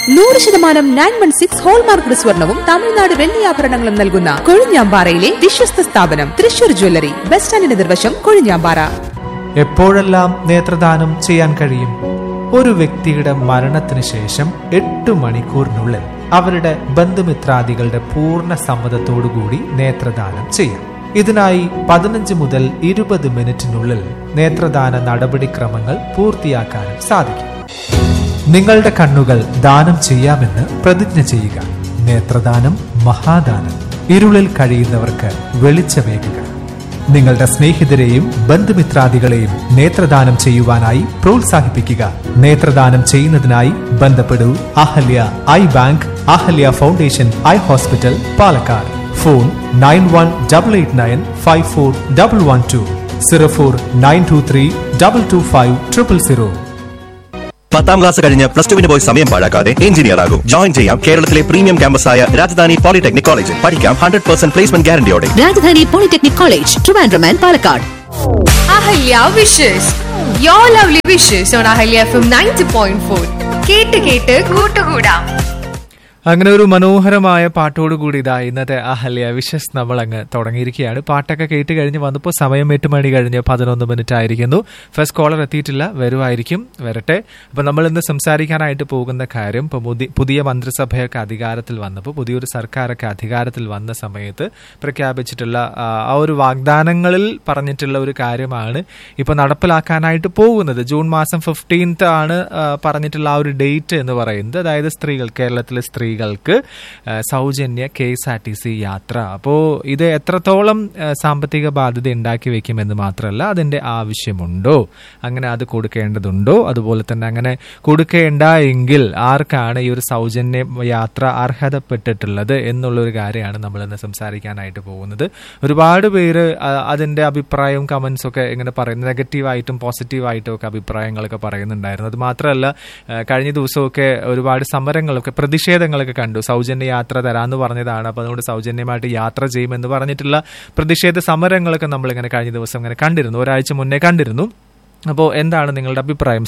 100% 916 hallmark സ്വർണവും തമിഴ്നാട് വെള്ളിയാഭരണങ്ങളും നൽകുന്ന കൊഴിഞ്ഞാമ്പാറയിലെ വിശ്വസ്ത സ്ഥാപനം തൃശൂർ ജ്വല്ലറി. ബസ് സ്റ്റാൻഡിന് നിർവശം, കൊഴിഞ്ഞാമ്പാറ. എപ്പോഴെല്ലാം നേത്രദാനം ചെയ്യാൻ കഴിയും? ഒരു വ്യക്തിയുടെ മരണത്തിന് ശേഷം 8 മണിക്കൂറിനുള്ളിൽ അവരുടെ ബന്ധുമിത്രാദികളുടെ പൂർണ്ണ സമ്മതത്തോടുകൂടി നേത്രദാനം ചെയ്യാം. ഇതിനായി 15 മുതൽ 20 മിനിറ്റിനുള്ളിൽ നേത്രദാന നടപടിക്രമങ്ങൾ പൂർത്തിയാക്കാനും സാധിക്കും. നിങ്ങളുടെ കണ്ണുകൾ ദാനം ചെയ്യാമെന്ന് പ്രതിജ്ഞ ചെയ്യുക. നേത്രദാനം മഹാദാനം. ഇരുളിൽ കഴിയുന്നവർക്ക് വെളിച്ചമേകുക. നിങ്ങളുടെ സ്നേഹിതരെയും ബന്ധുമിത്രാദികളെയും നേത്രദാനം ചെയ്യുവാനായി പ്രോത്സാഹിപ്പിക്കുക. നേത്രദാനം ചെയ്യുന്നതിനായി ബന്ധപ്പെടൂ Ahalya I bank, Ahalya foundation eye hospital, Palakkad. Phone 9188954112 0492322500. 10ാം class കഴിഞ്ഞ് +2 പോയി സമയം പാഴാക്കാതെ എഞ്ചിനീയർ ആകും. ജോയിൻ ചെയ്യാം കേരളത്തിലെ പ്രീമിയം ക്യാമ്പസായ രാജധാനി പോളിടെക്നിക് കോളേജിൽ. പഠിക്കാം 100% placement ഗ്യാരണ്ടിയോടെ. Rajdhani polytechnic college, Trivandrum and Palakkad. Ahalya wishes your lovely wishes on Ahalya FM 90.4. കേട്ട് കൂട്ടുകൂടാം. അങ്ങനെ ഒരു മനോഹരമായ പാട്ടോടുകൂടി ഇതാ ഇന്നത്തെ അഹല്യ വിഷസ് നമ്മൾ അങ്ങ് തുടങ്ങിയിരിക്കുകയാണ്. പാട്ടൊക്കെ കേട്ട് കഴിഞ്ഞ് വന്നപ്പോൾ സമയം 8 മണി കഴിഞ്ഞ് 11 മിനിറ്റ് ആയിരിക്കുന്നു. ഫസ്റ്റ് കോളർ എത്തിയിട്ടില്ല, വരുമായിരിക്കും, വരട്ടെ. അപ്പം നമ്മൾ ഇന്ന് സംസാരിക്കാനായിട്ട് പോകുന്ന കാര്യം, ഇപ്പോൾ പുതിയ മന്ത്രിസഭയൊക്കെ അധികാരത്തിൽ വന്നപ്പോൾ, പുതിയൊരു സർക്കാരൊക്കെ അധികാരത്തിൽ വന്ന സമയത്ത് പ്രഖ്യാപിച്ചിട്ടുള്ള ആ ഒരു വാഗ്ദാനങ്ങളിൽ പറഞ്ഞിട്ടുള്ള ഒരു കാര്യമാണ് ഇപ്പോൾ നടപ്പിലാക്കാനായിട്ട് പോകുന്നത്. ജൂൺ മാസം 15 ആണ് പറഞ്ഞിട്ടുള്ള ആ ഒരു ഡേറ്റ് എന്ന് പറയുന്നത്. അതായത് കേരളത്തിലെ സ്ത്രീകൾക്ക് സൗജന്യ KSRTC യാത്ര. അപ്പോൾ ഇത് എത്രത്തോളം സാമ്പത്തിക ബാധ്യത ഉണ്ടാക്കി വെക്കുമെന്ന് മാത്രമല്ല, അതിൻ്റെ ആവശ്യമുണ്ടോ, അങ്ങനെ അത് കൊടുക്കേണ്ടതുണ്ടോ, അതുപോലെ തന്നെ അങ്ങനെ കൊടുക്കേണ്ട എങ്കിൽ ആർക്കാണ് ഈ ഒരു സൗജന്യ യാത്ര അർഹതപ്പെട്ടിട്ടുള്ളത് എന്നുള്ളൊരു കാര്യമാണ് നമ്മളിന്ന് സംസാരിക്കാനായിട്ട് പോകുന്നത്. ഒരുപാട് പേര് അതിൻ്റെ അഭിപ്രായവും കമൻസും ഒക്കെ ഇങ്ങനെ പറയുന്നത്, നെഗറ്റീവായിട്ടും പോസിറ്റീവായിട്ടും ഒക്കെ അഭിപ്രായങ്ങളൊക്കെ പറയുന്നുണ്ടായിരുന്നു. അത് മാത്രമല്ല, കഴിഞ്ഞ ദിവസമൊക്കെ ഒരുപാട് സമരങ്ങളൊക്കെ പ്രതിഷേധങ്ങളൊക്കെ കണ്ടു. സൗജന്യ യാത്ര തരാമെന്ന് പറഞ്ഞതാണ്, അപ്പോൾ അതുകൊണ്ട് സൗജന്യമായിട്ട് യാത്ര ചെയ്യുമെന്ന് പറഞ്ഞിട്ടുള്ള പ്രതിഷേധ സമരങ്ങളൊക്കെ നമ്മളിങ്ങനെ കഴിഞ്ഞ ദിവസം ഇങ്ങനെ കണ്ടിരുന്നു, ഒരാഴ്ച മുന്നേ കണ്ടിരുന്നു. അപ്പോൾ എന്താണ് നിങ്ങളുടെ അഭിപ്രായം?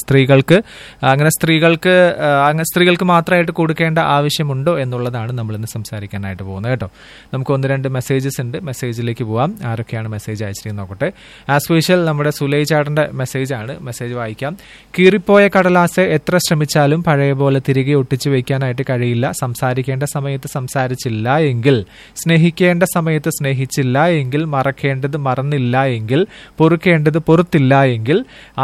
സ്ത്രീകൾക്ക് മാത്രമായിട്ട് കൊടുക്കേണ്ട ആവശ്യമുണ്ടോ എന്നുള്ളതാണ് നമ്മളിന്ന് സംസാരിക്കാനായിട്ട് പോകുന്നത് കേട്ടോ. നമുക്ക് 1-2 മെസ്സേജസ് ഉണ്ട്, മെസ്സേജിലേക്ക് പോവാം. ആരൊക്കെയാണ് മെസ്സേജ് അയച്ചിരിക്കുന്നത് നോക്കട്ടെ. ആസ് യൂഷ്വൽ നമ്മുടെ സുലൈ ചാട്ടൻ്റെ മെസ്സേജാണ്, മെസ്സേജ് വായിക്കാം. കീറിപ്പോയ കടലാസ് എത്ര ശ്രമിച്ചാലും പഴയ പോലെ തിരികെ ഒട്ടിച്ചു വയ്ക്കാനായിട്ട് കഴിയില്ല. സംസാരിക്കേണ്ട സമയത്ത് സംസാരിച്ചില്ല എങ്കിൽ, സ്നേഹിക്കേണ്ട സമയത്ത് സ്നേഹിച്ചില്ല എങ്കിൽ, മറക്കേണ്ടത് മറന്നില്ല എങ്കിൽ, പൊറുക്കേണ്ടത് പൊറുത്തില്ല എങ്കിൽ ആ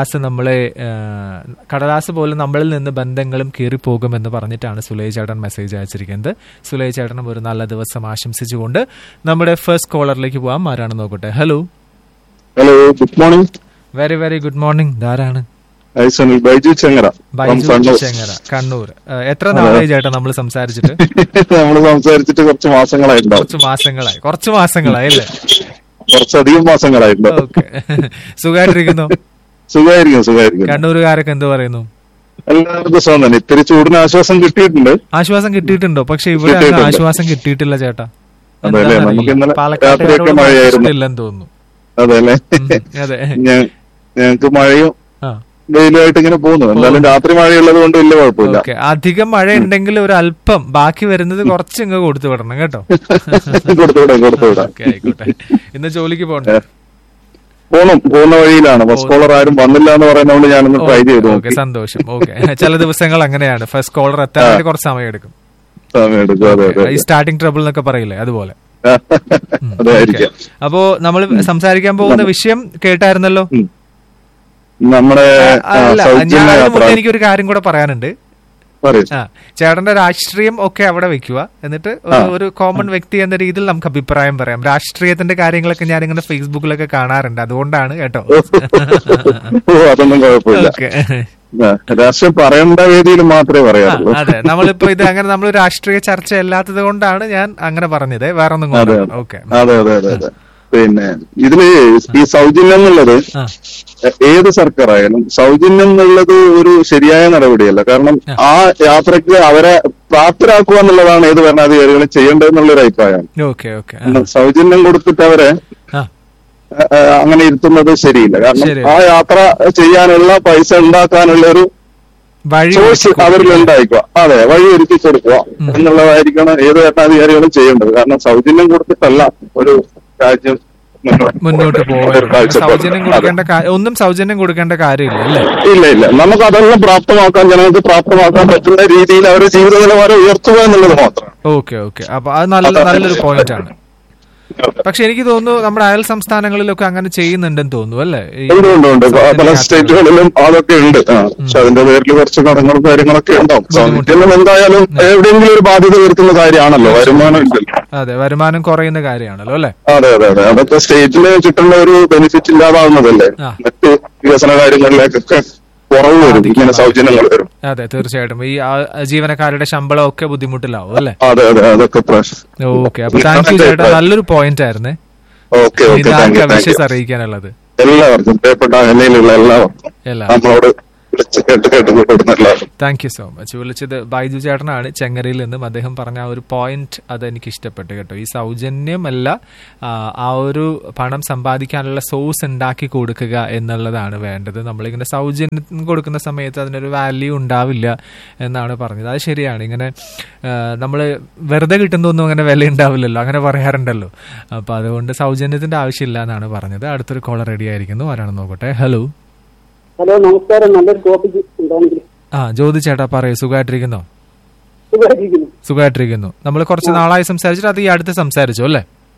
കടലാസ് പോലെ നമ്മളിൽ നിന്ന് ബന്ധങ്ങളും കീറിപ്പോകുമെന്ന് പറഞ്ഞിട്ടാണ് സുലൈ ചേട്ടൻ മെസ്സേജ് അയച്ചിരിക്കുന്നത്. സുലൈ ചേട്ടനും ഒരു നല്ല ദിവസം ആശംസിച്ചുകൊണ്ട് നമ്മുടെ ഫസ്റ്റ് കോളറിലേക്ക് പോവാം. ആരാണ് നോക്കട്ടെ. Hello, good morning. Very very good morning. ധാരാണ് Baiju Chengara, Kannur. എത്ര നാളായി ചേട്ടാ നമ്മൾ സംസാരിച്ചിട്ട്? കുറച്ച് മാസങ്ങളായി അല്ലേ? കുറച്ചധികം മാസങ്ങളായിട്ടുണ്ട്. ഓക്കെ, സുഖമായിട്ടിരിക്കുന്നു? സുഖമായിരിക്കും. കണ്ണൂരുകാരൊക്കെ എന്ത് പറയുന്നു? എല്ലാവർക്കും സുഖം തന്നെ. ഇത്തിരി ചൂടിന് ആശ്വാസം കിട്ടിയിട്ടുണ്ടോ? പക്ഷെ ഇവിടെ ആശ്വാസം കിട്ടിയിട്ടില്ല ചേട്ടാ. പാലക്കാട് ഇല്ലെന്ന് തോന്നുന്നു. അതെ അല്ലേ? ഞങ്ങക്ക് മഴയും വെയിലുമായിട്ട് ഇങ്ങനെ പോകുന്നു. എന്തായാലും രാത്രി മഴയുള്ളത് കൊണ്ട് വലിയ കുഴപ്പമില്ല. അധികം മഴ ഉണ്ടെങ്കിൽ ഒരു അല്പം ബാക്കി വരുന്നത് കുറച്ച് ഇങ്ങ് കൊടുത്തു വിടണം കേട്ടോ. കൊടുത്തുവിടാം. ആയിക്കോട്ടെ. ഇന്ന് ജോലിക്ക് പോകണ്ടേ? പോകുന്ന വഴിയിലാണ്. ഫസ്റ്റ് കോളർ ആരും വന്നില്ല എന്ന് പറയുന്നതുകൊണ്ട് ഞാനൊന്ന് ട്രൈ ചെയ്തു. സന്തോഷം. ഓക്കെ, ചില ദിവസങ്ങൾ അങ്ങനെയാണ്, ഫസ്റ്റ് കോളർ എത്താൻ കുറച്ച് സമയം എടുക്കും. ഈ സ്റ്റാർട്ടിംഗ് ട്രബിൾ എന്നൊക്കെ പറയില്ലേ, അതുപോലെ. അപ്പോ നമ്മൾ സംസാരിക്കാൻ പോകുന്ന വിഷയം കേട്ടായിരുന്നല്ലോ. എനിക്കൊരു കാര്യം കൂടെ പറയാനുണ്ട്. ചേട്ടന്റെ രാഷ്ട്രീയം ഒക്കെ അവിടെ വെക്കുക, എന്നിട്ട് ഒരു കോമൺ വ്യക്തി എന്ന രീതിയിൽ നമുക്ക് അഭിപ്രായം പറയാം. രാഷ്ട്രീയത്തിന്റെ കാര്യങ്ങളൊക്കെ ഞാനിങ്ങനെ ഫേസ്ബുക്കിലൊക്കെ കാണാറുണ്ട്, അതുകൊണ്ടാണ് കേട്ടോ. അതൊന്നും കുഴപ്പമില്ല. രാഷ്ട്രീയം പറയേണ്ട വേദിയിൽ മാത്രമേ പറയാറുള്ളൂ. അതെ, നമ്മളിപ്പോ ഇത് അങ്ങനെ നമ്മൾ രാഷ്ട്രീയ ചർച്ച അല്ലാത്തത് കൊണ്ടാണ് ഞാൻ അങ്ങനെ പറഞ്ഞത്, വേറെ ഒന്നും. ഓക്കെ, അതെ. പിന്നെ ഇതില് ഈ സൗജന്യം എന്നുള്ളത് ഏത് സർക്കാരായാലും സൗജന്യം എന്നുള്ളത് ഒരു ശരിയായ നടപടിയല്ല. കാരണം ആ യാത്രക്ക് അവരെ പ്രാപ്തരാക്കുക എന്നുള്ളതാണ് ഏത് ഭരണാധികാരികളും ചെയ്യേണ്ടതെന്നുള്ളൊരു അഭിപ്രായമാണ്. സൗജന്യം കൊടുത്തിട്ട് അവരെ അങ്ങനെ ഇരുത്തുന്നത് ശരിയില്ല. കാരണം ആ യാത്ര ചെയ്യാനുള്ള പൈസ ഉണ്ടാക്കാനുള്ള ഒരു സോഴ്സ് അവരിൽ ഉണ്ടായിക്കുക. അതെ, വഴി ഒരുക്കി കൊടുക്കുക എന്നുള്ളതായിരിക്കണം ഏത് ഭരണാധികാരികളും ചെയ്യേണ്ടത്. കാരണം സൗജന്യം കൊടുത്തിട്ടല്ല ഒരു രാജ്യം മുന്നോട്ട് പോകാൻ. ഒന്നും സൗജന്യം കൊടുക്കേണ്ട കാര്യമില്ല അല്ലേ? ഇല്ല. നമുക്ക് അതെല്ലാം പ്രാപ്തമാക്കാൻ, ജനങ്ങൾക്ക് പ്രാപ്തമാക്കാൻ പറ്റുന്ന രീതിയിൽ അവരുടെ ജീവിത നിലവാരം ഉയർത്തുക എന്നുള്ളത് മാത്രം. ഓക്കെ. അപ്പൊ അത് നല്ലൊരു പോയിന്റ് ആണ്. പക്ഷെ എനിക്ക് തോന്നുന്നു നമ്മുടെ അയൽ സംസ്ഥാനങ്ങളിലൊക്കെ അങ്ങനെ ചെയ്യുന്നുണ്ടെന്ന് തോന്നുന്നു അല്ലേ? ഉണ്ട്. പല സ്റ്റേറ്റുകളിലും അതൊക്കെ ഉണ്ട്. പക്ഷെ അതിന്റെ പേരിൽ കുറച്ച് കടങ്ങളും കാര്യങ്ങളൊക്കെ ഉണ്ടാവും. സൗജന്യം എന്തായാലും എവിടെയെങ്കിലും ഒരു ബാധ്യത വരുത്തുന്ന കാര്യമാണല്ലോ, വരുമാനം ഇല്ലല്ലോ. അതെ, വരുമാനം കുറയുന്ന കാര്യമാണല്ലോ അല്ലെ? അതെ. അതൊക്കെ സ്റ്റേറ്റിന് ചുറ്റുള്ള ഒരു ബെനിഫിറ്റ് ഇല്ലാതാവുന്നതല്ലേ, മറ്റ് വികസന കാര്യങ്ങളിലേക്കൊക്കെ കുറവ് വരും, ഇങ്ങനെ സൗജന്യങ്ങൾ വരും. അതെ, തീർച്ചയായിട്ടും ഈ ജീവനക്കാരുടെ ശമ്പളം ഒക്കെ ബുദ്ധിമുട്ടിലാവും അല്ലെ? അതെ, അതൊക്കെ പ്രശ്നം. ഓക്കെ, അപ്പൊ താങ്ക് യു ചേട്ടാ, നല്ലൊരു പോയിന്റ് ആയിരുന്നേ. വിഷസ് അറിയിക്കാനുള്ളത് എല്ലാവർക്കും, പ്രിയപ്പെട്ട നിലയിലുള്ള എല്ലാവർക്കും നമ്മളോട് താങ്ക് യു സോ മച്ച്. വിളിച്ചത് ബൈജു ചേട്ടനാണ് ചെങ്ങരയിൽ നിന്നും. അദ്ദേഹം പറഞ്ഞ ആ ഒരു പോയിന്റ് അതെനിക്ക് ഇഷ്ടപ്പെട്ടു കേട്ടോ. ഈ സൗജന്യമല്ല, ആ ഒരു പണം സമ്പാദിക്കാനുള്ള സോഴ്സ് ഉണ്ടാക്കി കൊടുക്കുക എന്നുള്ളതാണ് വേണ്ടത്. നമ്മളിങ്ങനെ സൗജന്യം കൊടുക്കുന്ന സമയത്ത് അതിനൊരു വാല്യൂ ഉണ്ടാവില്ല എന്നാണ് പറഞ്ഞത്. അത് ശരിയാണ്. ഇങ്ങനെ നമ്മൾ വെറുതെ കിട്ടുന്നൊന്നും അങ്ങനെ വില ഉണ്ടാവില്ലല്ലോ, അങ്ങനെ പറയാറുണ്ടല്ലോ. അപ്പൊ അതുകൊണ്ട് സൗജന്യത്തിന്റെ ആവശ്യമില്ല എന്നാണ് പറഞ്ഞത്. അടുത്തൊരു കോളർ റെഡി ആയിരിക്കുന്നു. ആരാണെന്ന് നോക്കട്ടെ. ഹലോ, നമസ്കാരം. നല്ലൊരു ടോപ്പിക് ഉണ്ടാണെങ്കിൽ ജ്യോതി ചേട്ടാ പറയൂ. സുഖമായിട്ടിരിക്കുന്നോ? സുഖമായിട്ടിരിക്കുന്നു. നമ്മൾ കുറച്ച് നാളായി സംസാരിച്ചിട്ട്, അത് ഈ അടുത്ത് സംസാരിച്ചു അല്ലേ?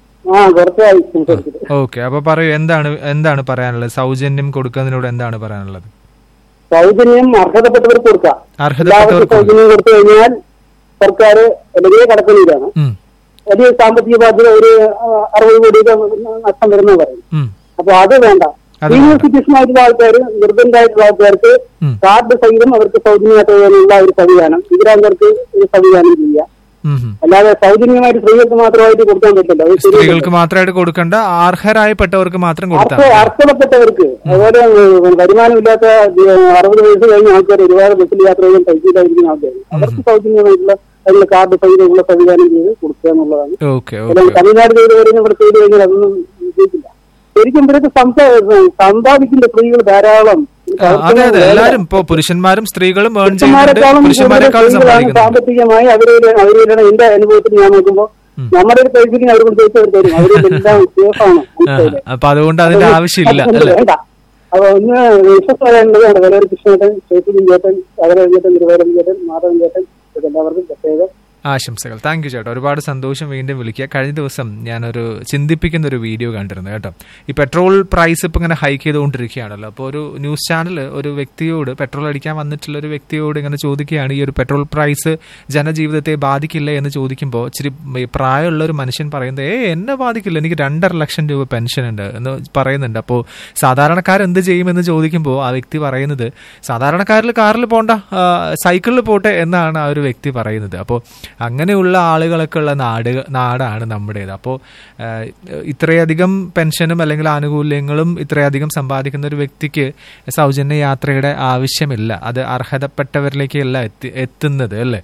ഓക്കെ, അപ്പൊ പറയൂ, എന്താണ് പറയാനുള്ളത്? സൗജന്യം കൊടുക്കുന്നതിനോട് എന്താണ് പറയാനുള്ളത്? സൗജന്യം അർഹതപ്പെട്ടവർക്ക് കൊടുക്കാം. സൗജന്യം കൊടുത്തു കഴിഞ്ഞാൽ സർക്കാർ വലിയ കടക്കണിയിലാണ്. വലിയ സാമ്പത്തിക ബാധ്യത, ഒരു 60 കോടിയൊക്കെ നഷ്ടം വരുന്ന പറയും. അപ്പൊ അത് വേണ്ട. സീനിയർ സിറ്റിസൺ ആയിട്ടുള്ള ആൾക്കാർ, നിർബന്ധമായിട്ടുള്ള ആൾക്കാർക്ക് കാർഡ് സഹിതം അവർക്ക് സൗജന്യമായിട്ടുള്ള ഒരു സംവിധാനം, വികലാംഗർക്ക് ഒരു സംവിധാനം ചെയ്യാം. അല്ലാതെ സൗജന്യമായിട്ട് സ്ത്രീകൾക്ക് മാത്രമായിട്ട് കൊടുക്കാൻ പറ്റില്ല. സ്ത്രീകൾക്ക് മാത്രമായിട്ട് കൊടുക്കേണ്ട, അർഹരായപ്പെട്ടവർക്ക് മാത്രം കൊടുക്കാം. അർഹതപ്പെട്ടവർക്ക്, അതുപോലെ വരുമാനമില്ലാത്ത 60 വയസ്സ് കഴിഞ്ഞ ആൾക്കാർ, ഒരുപാട് ബസ്സിൽ യാത്ര ചെയ്യാൻ പൈസയിലായിരിക്കുന്ന ആൾക്കാർ, അവർക്ക് സൗജന്യമായിട്ടുള്ള അതിനുള്ള കാർഡ് സഹിതമുള്ള സംവിധാനം ചെയ്ത് കൊടുക്കുക എന്നുള്ളതാണ്. തമിഴ്നാട് ചെയ്ത് വരുന്ന ഇവിടെ ചെയ്ത് കഴിഞ്ഞാൽ അതൊന്നും വിജയിക്കില്ല. ശരിക്കും ഇവരൊക്കെ സമ്പാദിക്കുന്ന സ്ത്രീകൾ ധാരാളം. അതെ, എല്ലാവരും ഇപ്പോ പുരുഷന്മാരും സ്ത്രീകളും സാമ്പത്തികമായി അവരുടെ എന്റെ അനുഭവത്തിൽ ഞാൻ നോക്കുമ്പോൾ നമ്മുടെ ഒരു പൈസ അവർ കൊണ്ട് ചോദിച്ചവർ തരും. അവരെല്ലാം സേഫാണ്. അപ്പൊ അതുകൊണ്ട് അതിന്റെ ആവശ്യമില്ല. വേണ്ട. അപ്പൊ ഒന്ന് വിശ്വസിക്കേണ്ടതാണ്. വളരെ കൃഷ്ണേട്ടൻ, ചേട്ടൻ, വളരെ ചേട്ടൻ, തിരുവാരം ചേട്ടൻ, മാധവൻ ചേട്ടൻ, എല്ലാവർക്കും പ്രത്യേക ആശംസകൾ. താങ്ക് യു ചേട്ടാ, ഒരുപാട് സന്തോഷം. വീണ്ടും വിളിക്കുക. കഴിഞ്ഞ ദിവസം ഞാനൊരു ചിന്തിപ്പിക്കുന്ന ഒരു വീഡിയോ കണ്ടിരുന്നു കേട്ടോ. ഈ പെട്രോൾ പ്രൈസ് ഇപ്പം ഇങ്ങനെ ഹൈക്ക് ചെയ്തുകൊണ്ടിരിക്കുകയാണല്ലോ. അപ്പോൾ ഒരു ന്യൂസ് ചാനൽ ഒരു വ്യക്തിയോട്, പെട്രോൾ അടിക്കാൻ വന്നിട്ടുള്ള ഒരു വ്യക്തിയോട് ഇങ്ങനെ ചോദിക്കുകയാണ്, ഈ ഒരു പെട്രോൾ പ്രൈസ് ജനജീവിതത്തെ ബാധിക്കില്ല എന്ന് ചോദിക്കുമ്പോൾ ഇച്ചിരി പ്രായമുള്ള ഒരു മനുഷ്യൻ പറയുന്നത്, എന്നെ ബാധിക്കില്ല, എനിക്ക് 2.5 ലക്ഷം രൂപ പെൻഷൻ ഉണ്ട് എന്ന് പറയുന്നുണ്ട്. അപ്പോൾ സാധാരണക്കാരെന്ത് ചെയ്യുമെന്ന് ചോദിക്കുമ്പോൾ ആ വ്യക്തി പറയുന്നത്, സാധാരണക്കാരിൽ കാറിൽ പോണ്ട, സൈക്കിളിൽ പോട്ടെ എന്നാണ് ആ ഒരു വ്യക്തി പറയുന്നത്. അപ്പോൾ അങ്ങനെയുള്ള ആളുകളൊക്കെ ഉള്ള നാടാണ് നമ്മുടേത്. അപ്പോൾ ഇത്രയധികം പെൻഷനും അല്ലെങ്കിൽ ആനുകൂല്യങ്ങളും ഇത്രയധികം സമ്പാദിക്കുന്ന ഒരു വ്യക്തിക്ക് സൗജന്യ യാത്രയുടെ ആവശ്യമില്ല. അത് അർഹതപ്പെട്ടവരിലേക്കല്ല എത്തുന്നത് അല്ലേ?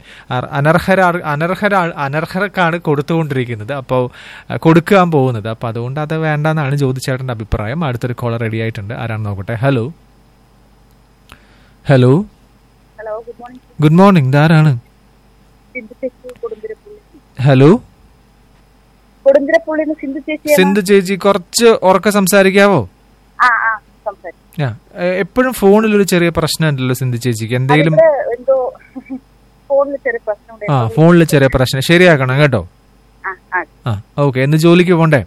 അനർഹർക്കാണ് കൊടുത്തുകൊണ്ടിരിക്കുന്നത്, അപ്പോൾ കൊടുക്കാൻ പോകുന്നത്. അപ്പോൾ അതുകൊണ്ട് അത് വേണ്ടെന്നാണ് ജ്യോതിച്ചേട്ടൻ്റെ അഭിപ്രായം. അടുത്തൊരു കോളർ റെഡി ആയിട്ടുണ്ട്. ആരാണ് നോക്കട്ടെ. Hello, good morning. ഇതാരാണ്? ഹലോ, സിന്ധു ചേച്ചി, കുറച്ച് ഉറക്കെ സംസാരിക്കാവോ? എപ്പോഴും ഫോണിൽ ഒരു ചെറിയ പ്രശ്നം ഉണ്ടല്ലോ സിന്ധു ചേച്ചിക്ക്, എന്തെങ്കിലും? ഫോണിൽ ചെറിയ പ്രശ്നം ശരിയാക്കണം കേട്ടോ. ഓക്കെ, എന്ന് ജോലിക്ക് പോണ്ടേ?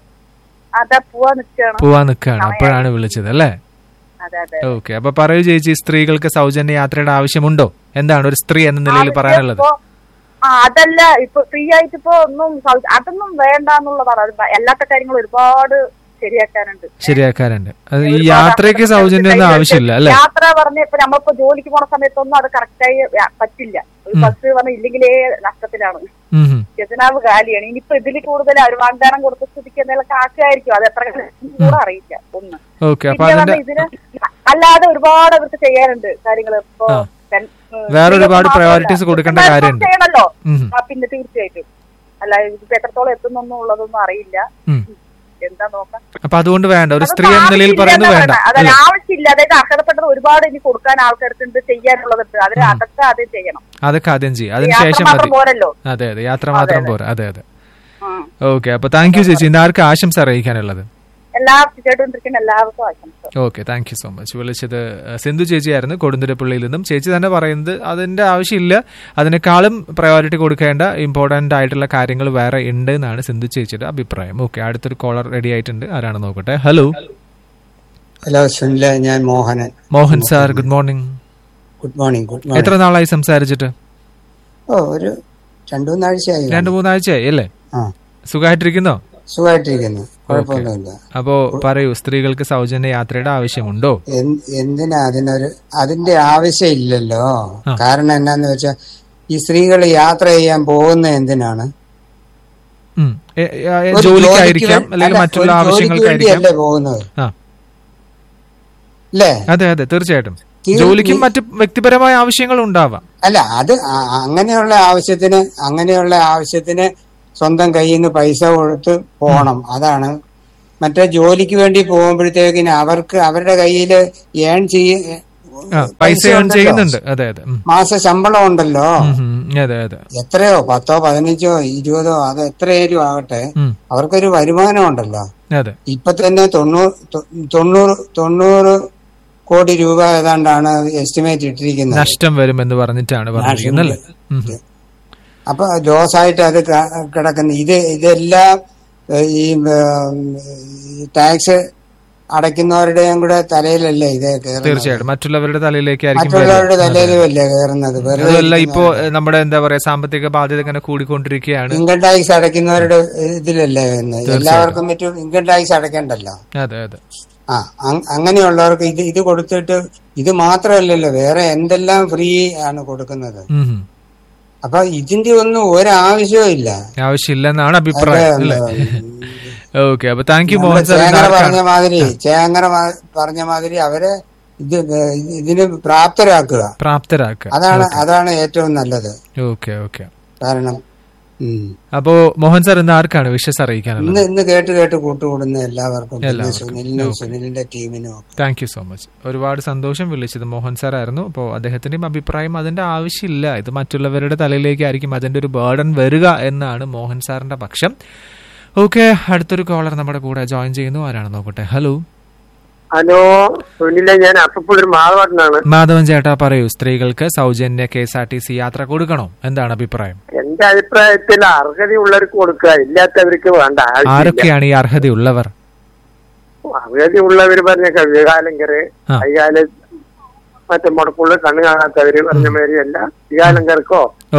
പോവാൻ നിക്കാണ്, അപ്പോഴാണ് വിളിച്ചത് അല്ലേ? ഓക്കെ, അപ്പൊ പറയൂ ചേച്ചി, സ്ത്രീകൾക്ക് സൗജന്യ യാത്രയുടെ ആവശ്യമുണ്ടോ? എന്താണ് ഒരു സ്ത്രീ എന്ന നിലയിൽ പറയാനുള്ളത്? അതല്ല, ഇപ്പൊ ഫ്രീ ആയിട്ട് ഇപ്പൊ അതൊന്നും വേണ്ടെന്നുള്ളതാണ്. അല്ലാത്ത കാര്യങ്ങൾ ഒരുപാട് ശരിയാക്കാനുണ്ട്. ഈ യാത്രയ്ക്ക് സൗജന്യം ആവശ്യമില്ല അല്ലെ? യാത്ര പറഞ്ഞ ഇപ്പൊ നമ്മളിപ്പോ ജോലിക്ക് പോണ സമയത്തൊന്നും അത് കറക്റ്റായി പറ്റില്ല. ബസ് പറഞ്ഞ ഇല്ലെങ്കിലേ നഷ്ടത്തിലാണ്, ഖജനാവ് കാലിയാണ്. ഇനിയിപ്പോ ഇതിൽ കൂടുതൽ ഒരു വാഗ്ദാനം കൊടുത്ത സ്ഥിതിക്ക് എന്തെങ്കിലും ആക്കുകയായിരിക്കും, അത് എത്ര കൂടെ അറിയില്ല. ഒന്ന് ഇതിന് അല്ലാതെ ഒരുപാട് അവർക്ക് ചെയ്യാനുണ്ട് കാര്യങ്ങൾ. ഇപ്പൊ വേറെ ഒരുപാട് പ്രയോറിറ്റീസ് കൊടുക്കേണ്ട കാര്യമുണ്ട് ചെയ്യണല്ലോ. പിന്നെ തീർച്ചയായിട്ടും അല്ല, ഇതിപ്പോ എത്രത്തോളം എത്തുന്നൊന്നും ഉള്ളതൊന്നും അറിയില്ല. എന്താ നോക്കാം. അപ്പൊ അതുകൊണ്ട് വേണ്ട, ഒരു സ്ത്രീ എന്ന നിലയിൽ പറയുന്നത് വേണ്ട. അതായത് ആവശ്യമില്ല, അതായത് അർഹതപ്പെട്ടത് ഒരുപാട് ഇനി കൊടുക്കാൻ ആൾക്കാർക്ക് ചെയ്യാനുള്ളതുണ്ട്. അതൊക്കെ ആദ്യം ചെയ്യണം, അതൊക്കെ ആദ്യം ചെയ്യും, അതിനുശേഷം മതി. പോരല്ലോ. അതെ അതെ, യാത്ര മാത്രം പോരാ. അതെ അതെ. ഓക്കെ, അപ്പൊ താങ്ക് യു ചേച്ചി. ഇന്ന് ആർക്ക് ആശംസ അറിയിക്കാനുള്ളത്? എല്ലാവർക്കും ആശംസ. Okay, thank you so much. വിളിച്ചത് സിന്ധു ചേച്ചിയായിരുന്നു കൊടുന്തുരപ്പള്ളിയിൽ നിന്നും. ചേച്ചി തന്നെ പറയുന്നത് അതിന്റെ ആവശ്യമില്ല, അതിനേക്കാളും പ്രയോറിറ്റി കൊടുക്കേണ്ട ഇമ്പോർട്ടന്റ് ആയിട്ടുള്ള കാര്യങ്ങൾ വേറെ ഉണ്ട് എന്നാണ് സിന്ധു ചേച്ചിയുടെ അഭിപ്രായം. ഓക്കെ, അടുത്തൊരു കോളർ റെഡി ആയിട്ടുണ്ട്. ആരാണ് നോക്കട്ടെ. ഹലോ. ഹലോ സുനില, ഞാൻ Mohanan. Mohan sir, good morning. Good morning. Good morning. എത്ര നാളായി സംസാരിച്ചിട്ട്? ഒരു 2-3 ആഴ്ചയായി അല്ലേ? സുഖമായിട്ടിരിക്കുന്നോ? സുഖമായിട്ടിരിക്കുന്നു, കുഴപ്പമൊന്നുമില്ല. അപ്പോ പറയൂ, സ്ത്രീകൾക്ക് സൗജന്യ യാത്രയുടെ ആവശ്യമുണ്ടോ? എന്തിനാ അതിന്റെ ആവശ്യം ഇല്ലല്ലോ. കാരണം എന്നാന്ന് വെച്ചാൽ ഈ സ്ത്രീകൾ യാത്ര ചെയ്യാൻ പോകുന്ന എന്തിനാണ്? ജോലിക്കായിരിക്കാം, അല്ലെങ്കിൽ മറ്റുള്ള ആവശ്യങ്ങൾക്കായിരിക്കാം പോകുന്നത് അല്ലേ? അതെ അതെ, തീർച്ചയായിട്ടും ജോലിക്കും മറ്റ് വ്യക്തിപരമായ ആവശ്യങ്ങൾ ഉണ്ടാവാം. അല്ല, അത് അങ്ങനെയുള്ള ആവശ്യത്തിന് സ്വന്തം കയ്യിൽ നിന്ന് പൈസ കൊടുത്ത് പോണം. അതാണ്. മറ്റേ ജോലിക്ക് വേണ്ടി പോകുമ്പോഴത്തേക്കിന് അവർക്ക് അവരുടെ കയ്യിൽ പൈസ ചെയ്യുന്നുണ്ട്. അതെ അതെ, മാസ ശമ്പളം ഉണ്ടല്ലോ. അതെ അതെ, എത്രയോ 10, 15, 20 അത് എത്രയേലും ആകട്ടെ, അവർക്കൊരു വരുമാനം ഉണ്ടല്ലോ. ഇപ്പൊ തന്നെ 90 കോടി രൂപ ഏതാണ്ടാണ് എസ്റ്റിമേറ്റ് ഇട്ടിരിക്കുന്നത്, നഷ്ടം വരുമെന്ന് പറഞ്ഞിട്ടാണ് പറഞ്ഞിരിക്കുന്നത്. അപ്പൊ ലോസായിട്ട് അത് കിടക്കുന്ന ഇതെല്ലാം ഈ ടാക്സ് അടയ്ക്കുന്നവരുടെയും കൂടെ തലയിലല്ലേ ഇത് കയറുന്നത്? തീർച്ചയായിട്ടും മറ്റുള്ളവരുടെ തലയിലേക്ക്, മറ്റുള്ളവരുടെ തലയിലുമല്ലേ കയറുന്നത്. വെറുതെ ഇപ്പോ നമ്മുടെ എന്താ പറയാ, സാമ്പത്തിക ബാധ്യത ഇങ്ങനെ കൂടിക്കൊണ്ടിരിക്കുകയാണ്. ഇൻകം ടാക്സ് അടയ്ക്കുന്നവരുടെ ഇതിലല്ലേ വരുന്നത്. എല്ലാവർക്കും മറ്റും ഇൻകം ടാക്സ് അടയ്ക്കണ്ടല്ലോ. അതെ അതെ. അങ്ങനെയുള്ളവർക്ക് ഇത് കൊടുത്തിട്ട് ഇത് മാത്രമല്ലല്ലോ, വേറെ എന്തെല്ലാം ഫ്രീ ആണ് കൊടുക്കുന്നത്. അപ്പൊ ഇതിന്റെ ഒന്നും ഒരാവശ്യവും ആവശ്യമില്ലെന്നാണ് അഭിപ്രായം. ഓക്കെ, അപ്പൊ താങ്ക് യു മോഹൻ സാർ. ചേങ്ങര പറഞ്ഞ മാതിരി അവരെ ഇതിന് പ്രാപ്തരാക്കുക. അതാണ് ഏറ്റവും നല്ലത്. Okay okay. കാരണം അപ്പോ മോഹൻ സാർ ഇന്ന് ആർക്കാണ് വിഷസ് അറിയിക്കാനുള്ളത്? ഇന്ന് കേട്ട് കൂട്ടുകൂടുന്ന എല്ലാവർക്കും, സുനിലിന്റെ ടീമിനും. Thank you so much. ഒരുപാട് സന്തോഷം. വിളിച്ചത് മോഹൻ സാർ ആയിരുന്നു. അപ്പോൾ അദ്ദേഹത്തിന്റെയും അഭിപ്രായം അതിന്റെ ആവശ്യമില്ല, ഇത് മറ്റുള്ളവരുടെ തലയിലേക്കായിരിക്കും അതിന്റെ ഒരു ബേർഡൻ വരിക എന്നാണ് മോഹൻ സാറിന്റെ പക്ഷം. ഓക്കെ, അടുത്തൊരു കോളർ നമ്മുടെ കൂടെ ജോയിൻ ചെയ്യുന്നു. ആരാണ് നോക്കട്ടെ. ഹലോ. ഹലോ സുനില, ഞാൻ അപ്പൂർ മാധവനാണ്. മാധവൻ ചേട്ടാ പറയൂ, സ്ത്രീകൾക്ക് സൗജന്യ KSRTC യാത്ര കൊടുക്കണോ? എന്താണ് അഭിപ്രായം? എന്റെ അഭിപ്രായത്തിൽ അർഹതയുള്ളവർക്ക് കൊടുക്കുക, ഇല്ലാത്തവർക്ക് വേണ്ട. ആരൊക്കെയാണ് ഈ അർഹതയുള്ളവർ? അർഹതയുള്ളവർ പറഞ്ഞ വികാലങ്കര്, കൈകാല മറ്റേ മുടക്കുള്ള കണ്ണ് കാണാത്തവര് പറഞ്ഞ മാതിരി അല്ല, വികാലങ്കർക്കോ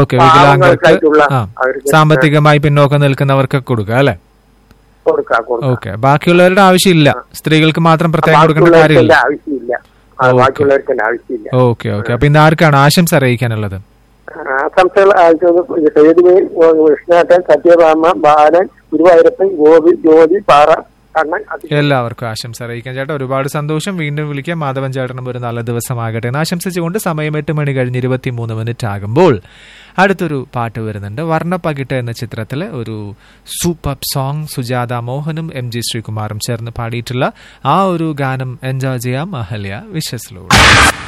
സാമ്പത്തികമായി പിന്നോക്കം നിൽക്കുന്നവർക്ക് കൊടുക്കുക അല്ലെ? ഓക്കെ, ബാക്കിയുള്ളവരുടെ ആവശ്യമില്ല, സ്ത്രീകൾക്ക് മാത്രം പ്രത്യേകം കൊടുക്കേണ്ട കാര്യമില്ല. Okay okay. അപ്പൊ ഇന്ന് ആർക്കാണ് ആശംസ അറിയിക്കാനുള്ളത്? ആശംസകൾ കൃഷ്ണേട്ടൻ, സത്യഭാമ, ബാലൻ, ഗുരുവായൂരപ്പൻ, ഗോപി, ജ്യോതി, പാറ, കണ്ണൻ, എല്ലാവർക്കും ആശംസ അറിയിക്കാൻ ചേട്ടാ. ഒരുപാട് സന്തോഷം. വീണ്ടും വിളിക്കാം. മാധവൻ ചേട്ടനും ഒരു നല്ല ദിവസമാകട്ടെ എന്ന് ആശംസിച്ചുകൊണ്ട് സമയം 8 മണി കഴിഞ്ഞ് 23 ആകുമ്പോൾ അടുത്തൊരു പാട്ട് വരുന്നുണ്ട്. വർണ്ണപ്പകിട്ട് എന്ന ചിത്രത്തിലെ ഒരു സൂപ്പർ സോങ്, സുജാത മോഹനും MG ശ്രീകുമാറും ചേർന്ന് പാടിയിട്ടുള്ള ആ ഒരു ഗാനം എൻജോയ് ചെയ്യാം അഹല്യ വിഷസിലൂടെ.